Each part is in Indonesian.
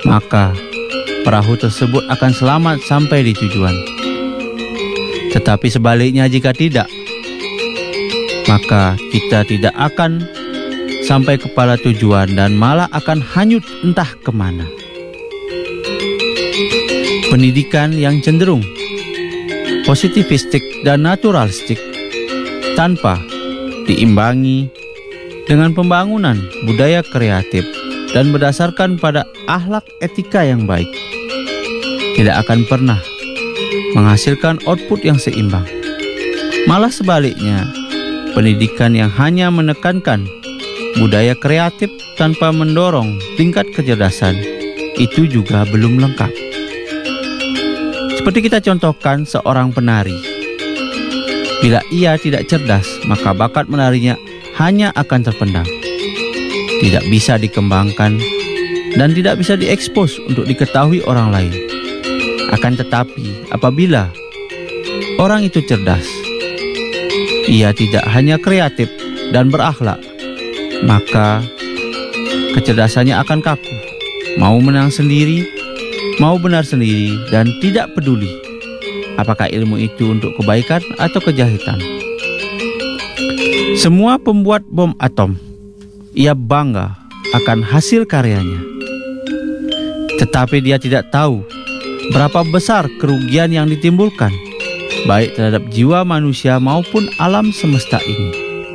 maka perahu tersebut akan selamat sampai di tujuan. Tetapi sebaliknya jika tidak, maka kita tidak akan sampai kepada tujuan dan malah akan hanyut entah kemana. Pendidikan yang cenderung positivistik dan naturalistik tanpa diimbangi dengan pembangunan budaya kreatif dan berdasarkan pada akhlak etika yang baik tidak akan pernah menghasilkan output yang seimbang. Malah sebaliknya, pendidikan yang hanya menekankan budaya kreatif tanpa mendorong tingkat kecerdasan itu juga belum lengkap. Seperti kita contohkan seorang penari. Bila ia tidak cerdas, maka bakat menarinya hanya akan terpendam, tidak bisa dikembangkan, dan tidak bisa diekspos untuk diketahui orang lain. Akan tetapi, apabila orang itu cerdas, ia tidak hanya kreatif dan berakhlak, maka kecerdasannya akan kaku, mau menang sendiri, mau benar sendiri, dan tidak peduli apakah ilmu itu untuk kebaikan atau kejahatan. Semua pembuat bom atom, ia bangga akan hasil karyanya, tetapi dia tidak tahu berapa besar kerugian yang ditimbulkan, baik terhadap jiwa manusia maupun alam semesta ini.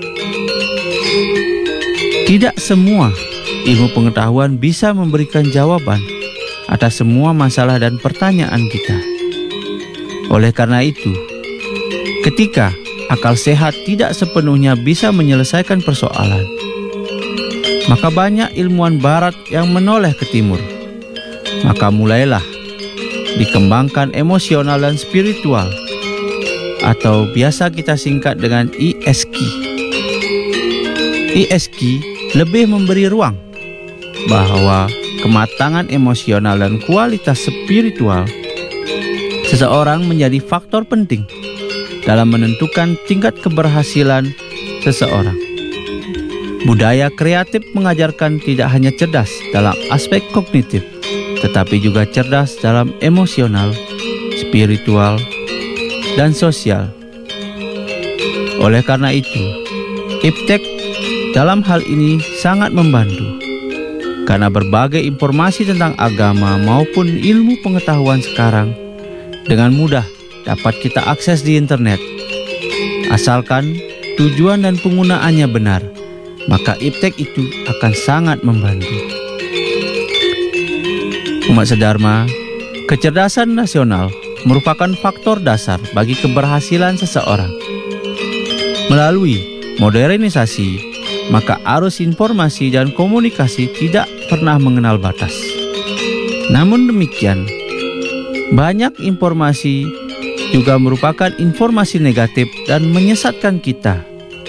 Tidak semua ilmu pengetahuan bisa memberikan jawaban atas semua masalah dan pertanyaan kita. Oleh karena itu, ketika akal sehat tidak sepenuhnya bisa menyelesaikan persoalan, maka banyak ilmuwan barat yang menoleh ke timur. Maka mulailah dikembangkan emosional dan spiritual, atau biasa kita singkat dengan ISQ. ISQ lebih memberi ruang bahwa kematangan emosional dan kualitas spiritual seseorang menjadi faktor penting dalam menentukan tingkat keberhasilan seseorang. Budaya kreatif mengajarkan tidak hanya cerdas dalam aspek kognitif, tetapi juga cerdas dalam emosional, spiritual, dan sosial. Oleh karena itu, iptek dalam hal ini sangat membantu, karena berbagai informasi tentang agama maupun ilmu pengetahuan sekarang dengan mudah dapat kita akses di internet. Asalkan tujuan dan penggunaannya benar, maka iptek itu akan sangat membantu. Umat sedharma, kecerdasan nasional merupakan faktor dasar bagi keberhasilan seseorang. Melalui modernisasi, maka arus informasi dan komunikasi tidak pernah mengenal batas. Namun demikian, banyak informasi juga merupakan informasi negatif dan menyesatkan kita.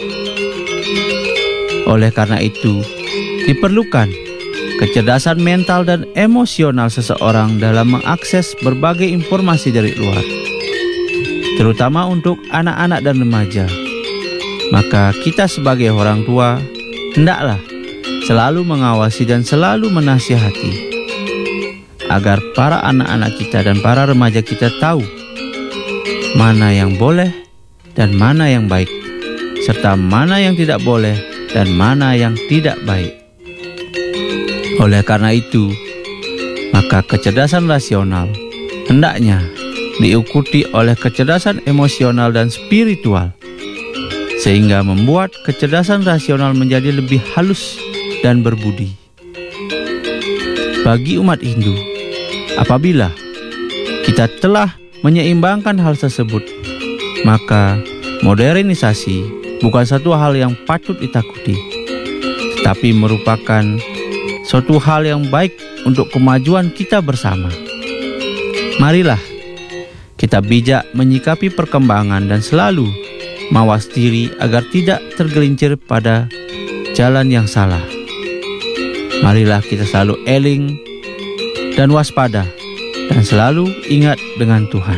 Oleh karena itu, diperlukan kecerdasan mental dan emosional seseorang dalam mengakses berbagai informasi dari luar, terutama untuk anak-anak dan remaja. Maka kita sebagai orang tua hendaklah selalu mengawasi dan selalu menasihati agar para anak-anak kita dan para remaja kita tahu mana yang boleh dan mana yang baik, serta mana yang tidak boleh dan mana yang tidak baik. Oleh karena itu, maka kecerdasan rasional hendaknya diikuti oleh kecerdasan emosional dan spiritual, sehingga membuat kecerdasan rasional menjadi lebih halus dan berbudi. Bagi umat Hindu, apabila kita telah menyeimbangkan hal tersebut, maka modernisasi bukan satu hal yang patut ditakuti, tetapi merupakan suatu hal yang baik untuk kemajuan kita bersama. Marilah kita bijak menyikapi perkembangan dan selalu mawas diri agar tidak tergelincir pada jalan yang salah. Marilah kita selalu eling dan waspada dan selalu ingat dengan Tuhan.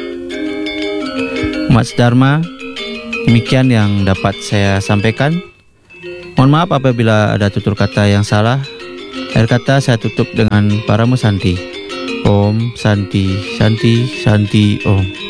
Umat sedharma, demikian yang dapat saya sampaikan. Mohon maaf apabila ada tutur kata yang salah. Akhir kata saya tutup dengan Paramo Santi. Om Santi Santi Santi Om.